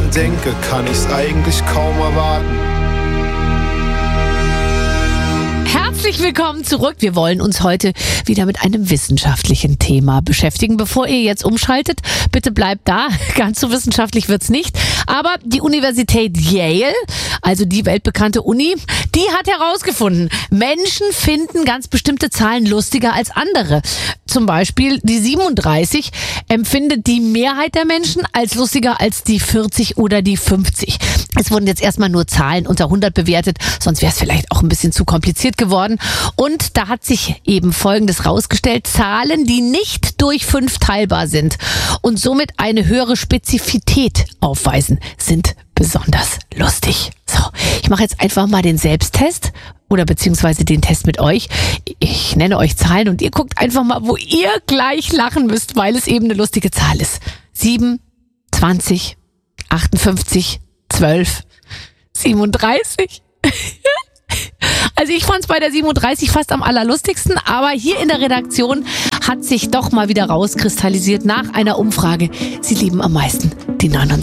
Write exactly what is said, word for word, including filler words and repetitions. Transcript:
dran denke, kann ich's eigentlich kaum erwarten. Herzlich willkommen zurück. Wir wollen uns heute wieder mit einem wissenschaftlichen Thema beschäftigen. Bevor ihr jetzt umschaltet, bitte bleibt da. Ganz so wissenschaftlich wird's nicht. Aber die Universität Yale, also die weltbekannte Uni, die hat herausgefunden, Menschen finden ganz bestimmte Zahlen lustiger als andere. Zum Beispiel die siebenunddreißig empfindet die Mehrheit der Menschen als lustiger als die vierzig oder die fünfzig. Es wurden jetzt erstmal nur Zahlen unter hundert bewertet, sonst wäre es vielleicht auch ein bisschen zu kompliziert geworden. Und da hat sich eben Folgendes rausgestellt: Zahlen, die nicht durch fünf teilbar sind und somit eine höhere Spezifität aufweisen, sind besonders lustig. So, ich mache jetzt einfach mal den Selbsttest oder beziehungsweise den Test mit euch. Ich nenne euch Zahlen und ihr guckt einfach mal, wo ihr gleich lachen müsst, weil es eben eine lustige Zahl ist. sieben, zwanzig, achtundfünfzig, zwölf, siebenunddreißig. Also ich fand es bei der siebenunddreißig fast am allerlustigsten, aber hier in der Redaktion hat sich doch mal wieder rauskristallisiert nach einer Umfrage, sie lieben am meisten die neunundsechzig.